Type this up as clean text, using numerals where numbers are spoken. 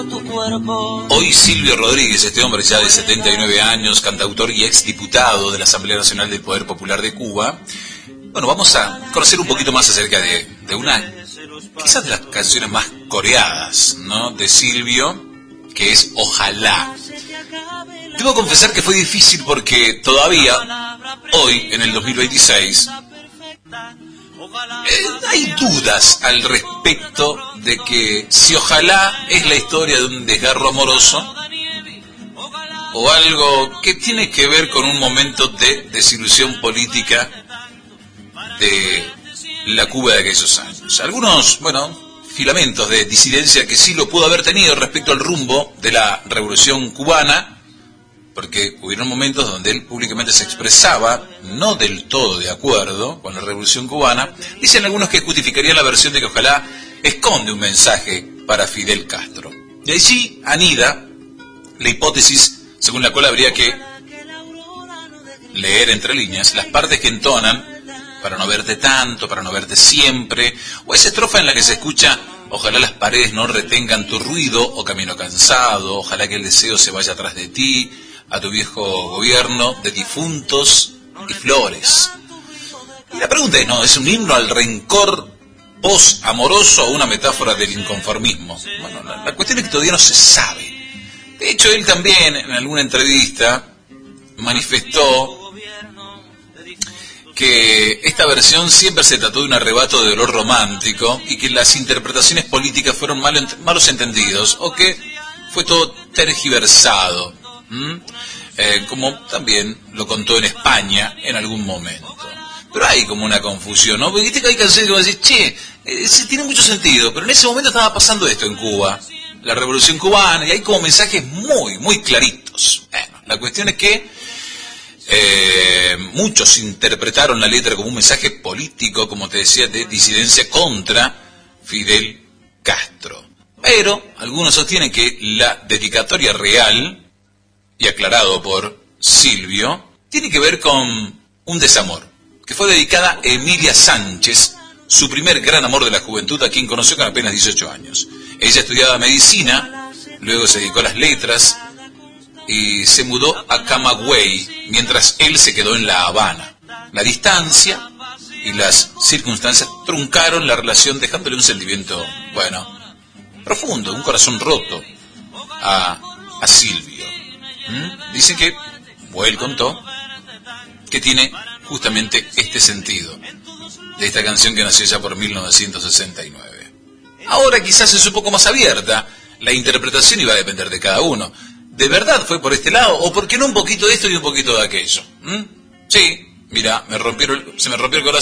Hoy Silvio Rodríguez, este hombre ya de 79 años, cantautor y exdiputado de la Asamblea Nacional del Poder Popular de Cuba. Bueno, vamos a conocer un poquito más acerca de una, quizás de las canciones más coreadas, ¿no?, de Silvio, que es Ojalá. Debo confesar que fue difícil porque todavía, hoy, en el 2026, hay dudas al respecto de que si Ojalá es la historia de un desgarro amoroso o algo que tiene que ver con un momento de desilusión política de la Cuba de aquellos años. Algunos, filamentos de disidencia que sí lo pudo haber tenido respecto al rumbo de la Revolución Cubana, porque hubieron momentos donde él públicamente se expresaba no del todo de acuerdo con la Revolución Cubana. Dicen algunos que justificarían la versión de que Ojalá esconde un mensaje para Fidel Castro. Y ahí sí anida la hipótesis según la cual habría que leer entre líneas las partes que entonan para no verte tanto, para no verte siempre, o esa estrofa en la que se escucha: ojalá las paredes no retengan tu ruido o camino cansado, ojalá que el deseo se vaya atrás de ti, a tu viejo gobierno de difuntos y flores. Y la pregunta es, ¿no?, ¿es un himno al rencor post-amoroso o una metáfora del inconformismo? Bueno, la cuestión es que todavía no se sabe. De hecho, él también en alguna entrevista manifestó que esta versión siempre se trató de un arrebato de dolor romántico y que las interpretaciones políticas fueron malos entendidos, o que fue todo tergiversado, como también lo contó en España en algún momento. Pero hay como una confusión, ¿no? Porque viste que hay canciones que van a decir, tiene mucho sentido, pero en ese momento estaba pasando esto en Cuba, la Revolución Cubana, y hay como mensajes muy, muy claritos. Bueno, la cuestión es que muchos interpretaron la letra como un mensaje político, como te decía, de disidencia contra Fidel Castro. Pero algunos sostienen que la dedicatoria real, y aclarado por Silvio, tiene que ver con un desamor, que fue dedicada a Emilia Sánchez, su primer gran amor de la juventud, a quien conoció con apenas 18 años. Ella estudiaba medicina, luego se dedicó a las letras y se mudó a Camagüey, mientras él se quedó en La Habana. La distancia y las circunstancias truncaron la relación, dejándole un sentimiento, profundo, un corazón roto a Silvio. Dicen que, o él contó, que tiene justamente este sentido de esta canción que nació ya por 1969. Ahora quizás es un poco más abierta la interpretación y va a depender de cada uno. ¿De verdad fue por este lado? ¿O por qué no un poquito de esto y un poquito de aquello? Sí, mira, se me rompió el corazón.